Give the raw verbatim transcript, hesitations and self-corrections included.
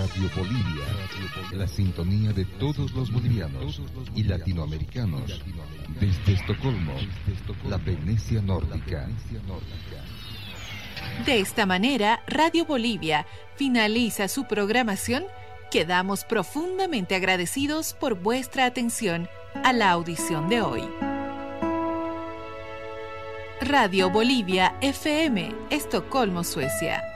Radio Bolivia, la sintonía de todos los bolivianos y latinoamericanos desde Estocolmo, la Venecia nórdica. De esta manera, Radio Bolivia finaliza su programación. Quedamos profundamente agradecidos por vuestra atención a la audición de hoy. Radio Bolivia F M, Estocolmo, Suecia.